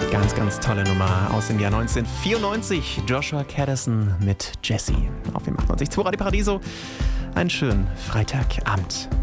Ganz, ganz tolle Nummer aus dem Jahr 1994. Joshua Kadison mit Jessie auf dem 98.2 Radio Paradiso. Einen schönen Freitagabend.